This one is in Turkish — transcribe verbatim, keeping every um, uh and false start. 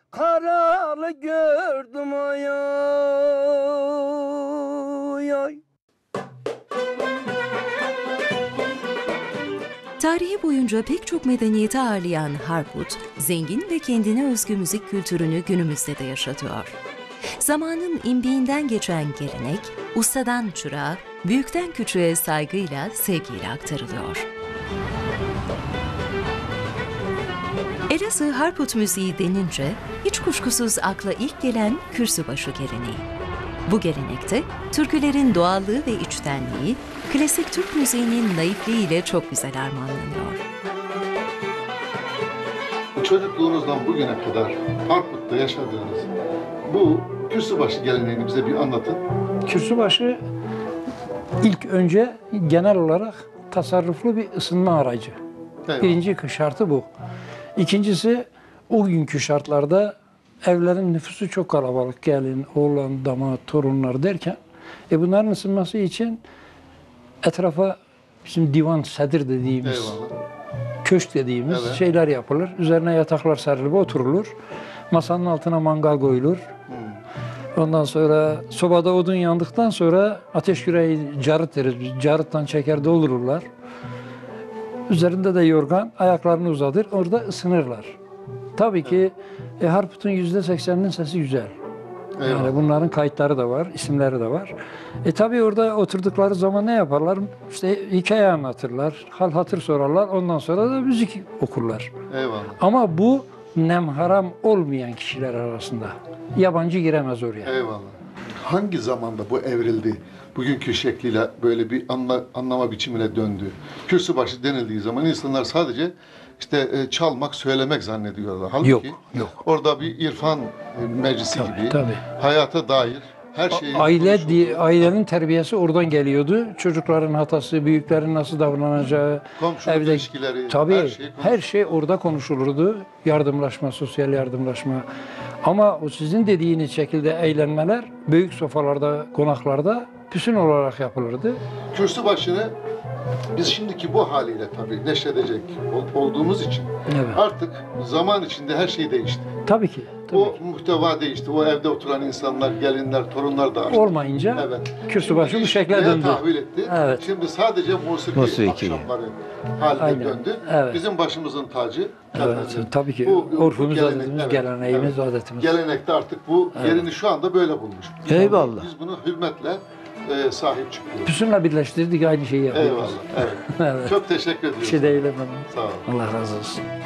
karalı gördüm ay ay ay. Tarihi boyunca pek çok medeniyeti ağırlayan Harput, zengin ve kendine özgü müzik kültürünü günümüzde de yaşatıyor. Zamanın imbiğinden geçen gelenek, ustadan çırağa, büyükten küçüğe saygıyla, sevgiyle aktarılıyor. Elazığ Harput müziği denince, hiç kuşkusuz akla ilk gelen kürsübaşı geleneği. Bu gelenekte türkülerin doğallığı ve içtenliği, klasik Türk müziğinin naifliğiyle çok güzel harmanlanıyor. Çocukluğunuzdan bugüne kadar Harput'ta yaşadığınız bu kürsübaşı geleneğini bize bir anlatın. Kürsübaşı ilk önce genel olarak tasarruflu bir ısınma aracı. Eyvallah. Birinci şartı bu. İkincisi, o günkü şartlarda evlerin nüfusu çok kalabalık. Gelin, oğlan, damat, torunlar derken e bunların ısınması için etrafa bizim divan, sedir dediğimiz, Eyvallah. köşk dediğimiz Evet. şeyler yapılır. Üzerine yataklar serilip oturulur. Masanın altına mangal koyulur. Hmm. Ondan sonra sobada odun yandıktan sonra ateş küreği carıt deriz biz. Carıttan çeker doldururlar. Üzerinde de yorgan, ayaklarını uzatır, orada ısınırlar. Tabii ki e, Harput'un yüzde sekseninin sesi güzel. Eyvallah. Yani bunların kayıtları da var, isimleri de var. E tabii orada oturdukları zaman ne yaparlar? İşte hikaye anlatırlar, hal hatır sorarlar, ondan sonra da müzik okurlar. Eyvallah. Ama bu nemharam olmayan kişiler arasında. Yabancı giremez oraya. Eyvallah. Hangi zamanda bu evrildi? Bugünkü şekliyle böyle bir anla, anlama biçimine döndü. Kürsübaşı denildiği zaman insanlar sadece işte e, çalmak, söylemek zannediyorlar. Halbuki Yok, yok. orada bir irfan e, meclisi Tabii, gibi tabii. hayata dair her şeyi Aile konuşuldu. di- ailenin terbiyesi oradan geliyordu. Çocukların hatası, büyüklerin nasıl davranacağı, Komşuluk evde ilişkileri, tabii her şey her şey orada konuşulurdu. Yardımlaşma, sosyal yardımlaşma. Ama o sizin dediğiniz şekilde eğlenmeler büyük sofralarda, konaklarda püsün olarak yapılırdı. Kürsübaşını biz şimdiki bu haliyle tabii neşredecek ol- olduğumuz için Evet. artık zaman içinde her şey değişti. Tabii ki. Tabii O ki. muhteva değişti. O evde oturan insanlar, gelinler, torunlar da artık Olmayınca evet. kürsübaşı bu şekle İşliğe döndü. tahvil etti. Evet. Şimdi sadece musiki, Musiki. akşamları haline Aynen. döndü. Evet. Bizim başımızın tacı. Evet, efendim, tabii ki. bu- bu Orfumuz, gelenek- adetimiz, evet, geleneğimiz, evet. adetimiz. Gelenekte artık bu yerini şu anda böyle bulmuş. Biz Eyvallah. bunu- Biz bunu hürmetle e, sahip çıkıyoruz. Püsünle birleştirdik, aynı şeyi yapıyoruz. Eyvallah. Evet. Evet. Çok teşekkür ediyoruz. Bir şey değil efendim. Sağ olun. Allah razı olsun.